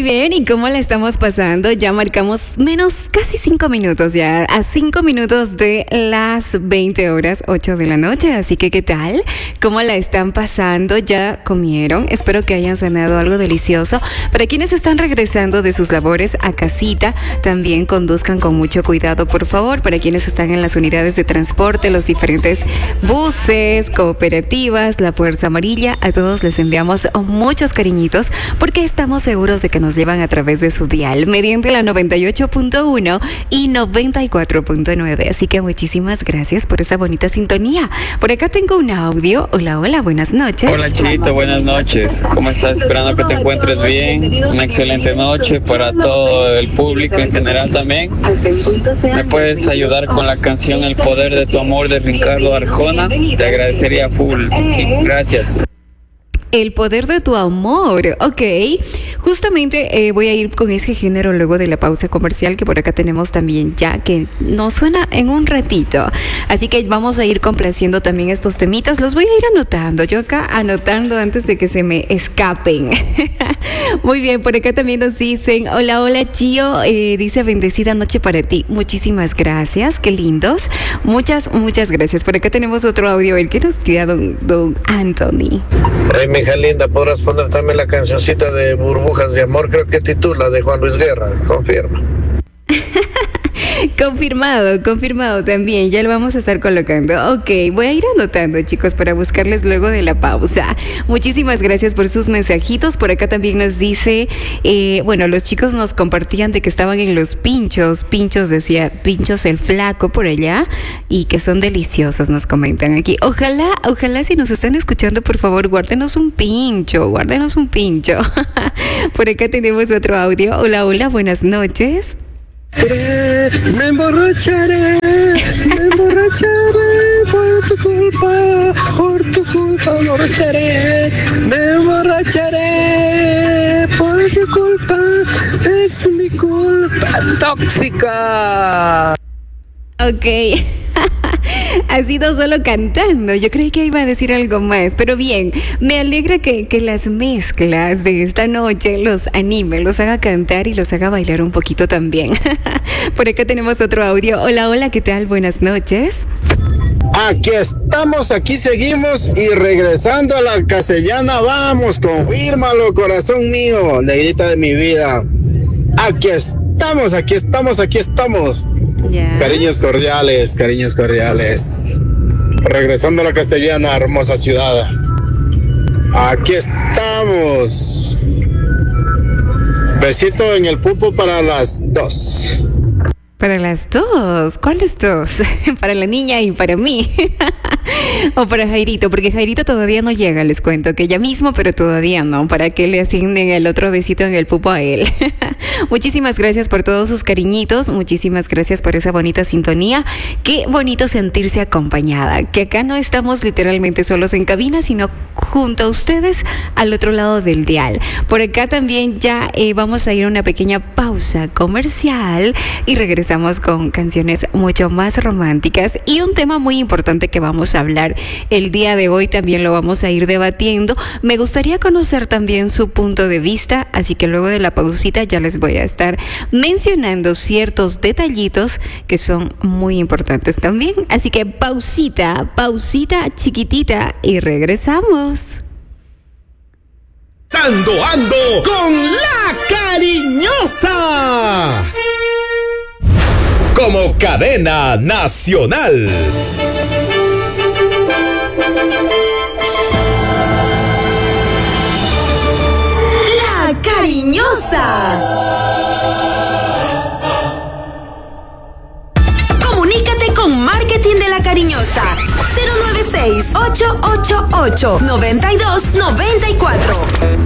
bien, ¿y cómo la estamos pasando? Ya marcamos menos casi 5 minutos ya, a 5 minutos de las 20 horas, 8 de la noche, así que ¿qué tal? ¿Cómo la están pasando? ¿Ya comieron? Espero que hayan cenado algo delicioso. Para quienes están regresando de sus labores a casita, también conduzcan con mucho cuidado, por favor. Para quienes están en las unidades de transporte, los diferentes buses, cooperativas, la Fuerza Amarilla, a todos les enviamos muchos cariñitos porque estamos seguros de que nos llevan a través de su dial mediante la 98.1 y 94.9. Así que muchísimas gracias por esa bonita sintonía. Por acá tengo un audio. Hola, hola, buenas noches. Hola, Chito, buenas noches. ¿Cómo estás? Esperando que te encuentres bien. Una excelente noche para todo el público en general también. ¿Me puedes ayudar con la canción El Poder de Tu Amor de Ricardo Arjona? Te agradecería full. Gracias. El poder de tu amor, ok. Justamente voy a ir con ese género luego de la pausa comercial que por acá tenemos también ya, que nos suena en un ratito. Así que vamos a ir complaciendo también estos temitas. Los voy a ir anotando, yo acá anotando antes de que se me escapen. Muy bien, por acá también nos dicen, hola, hola, Chío, dice bendecida noche para ti. Muchísimas gracias, qué lindos. Muchas gracias. Por acá tenemos otro audio, a ver qué nos tira don Anthony. Hey, mi hija linda, podrás poner también la cancioncita de Burbujas de Amor, creo que titula, de Juan Luis Guerra, confirma. Confirmado también, ya lo vamos a estar colocando. Ok, voy a ir anotando, chicos, para buscarles luego de la pausa. Muchísimas gracias por sus mensajitos. Por acá también nos dice, bueno, los chicos nos compartían de que estaban en los pinchos, decía, pinchos el flaco por allá, y que son deliciosos, nos comentan aquí. Ojalá si nos están escuchando, por favor, guárdenos un pincho. Por acá tenemos otro audio. Hola, buenas noches. Me emborracharé por tu culpa me emborracharé por tu culpa, es mi culpa tóxica. Ok. Ha sido solo cantando. Yo creí que iba a decir algo más, pero bien, me alegra que las mezclas de esta noche los anime, los haga cantar y los haga bailar un poquito también. Por acá tenemos otro audio. Hola, ¿qué tal? Buenas noches. Aquí estamos, aquí seguimos y regresando a la castellana, vamos, confírmalo, corazón mío, negrita de mi vida. Aquí estamos. Yeah. Cariños cordiales. Regresando a la castellana, hermosa ciudad. Aquí estamos. Besito en el pupo para las 2. Para las 2. ¿Cuáles 2? Para la niña y para mí. O para Jairito, porque Jairito todavía no llega, les cuento que ya mismo, pero todavía no, para que le asignen el otro besito en el pupo a él. Muchísimas gracias por todos sus cariñitos, muchísimas gracias por esa bonita sintonía. Qué bonito sentirse acompañada, que acá no estamos literalmente solos en cabina, sino junto a ustedes al otro lado del dial. Por acá también ya vamos a ir a una pequeña pausa comercial y regresamos con canciones mucho más románticas y un tema muy importante que vamos a hablar el día de hoy, también lo vamos a ir debatiendo. Me gustaría conocer también su punto de vista, así que luego de la pausita ya les voy a estar mencionando ciertos detallitos que son muy importantes también. Así que pausita chiquitita y regresamos. Ando con la cariñosa como cadena nacional. La cariñosa. Comunícate con Marketing de la Cariñosa. 096-888-9294.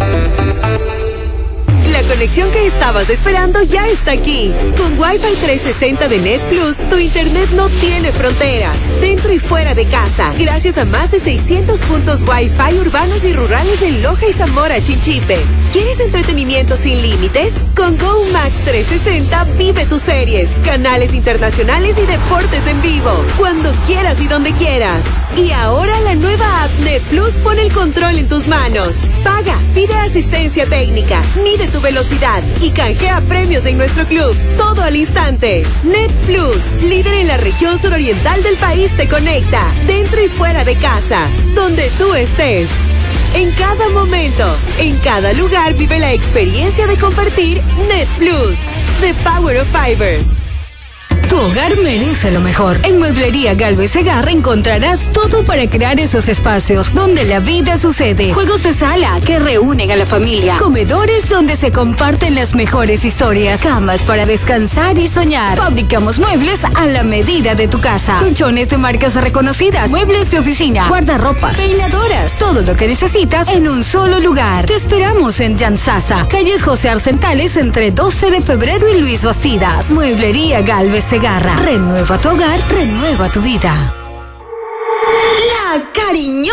La conexión que estabas esperando ya está aquí. Con Wi-Fi 360 de Net Plus, tu internet no tiene fronteras, dentro y fuera de casa. Gracias a más de 600 puntos Wi-Fi urbanos y rurales en Loja y Zamora, Chinchipe. ¿Quieres entretenimiento sin límites? Con Go Max 360 vive tus series, canales internacionales y deportes en vivo, cuando quieras y donde quieras. Y ahora la nueva app Net Plus pone el control en tus manos. Paga, pide asistencia técnica, mide tu velocidad velocidad y canjea premios en nuestro club. Todo al instante. Net Plus, líder en la región suroriental del país, te conecta, dentro y fuera de casa, donde tú estés. En cada momento, en cada lugar, vive la experiencia de compartir Net Plus, The Power of Fiber. Tu hogar merece lo mejor. En Mueblería Galvez Segarra encontrarás todo para crear esos espacios donde la vida sucede. Juegos de sala que reúnen a la familia. Comedores donde se comparten las mejores historias. Camas para descansar y soñar. Fabricamos muebles a la medida de tu casa. Colchones de marcas reconocidas. Muebles de oficina. Guardarropas. Peinadoras. Todo lo que necesitas en un solo lugar. Te esperamos en Yansasa. Calles José Arcentales entre 12 de febrero y Luis Bastidas. Mueblería Galvez Segarra. Renueva tu hogar, renueva tu vida. La cariñosa